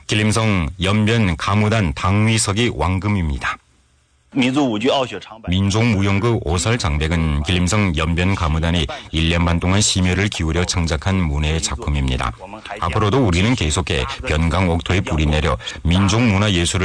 길림성 연변 가무단 당위석이 왕금입니다. 민족무용극 오설장백은 길림성 연변 가무단이 1년 반 동안 심혈을 기울여 창작한 문예의 작품입니다. 앞으로도 우리는 계속해 변강 옥토에 불이 내려 민족문화예술을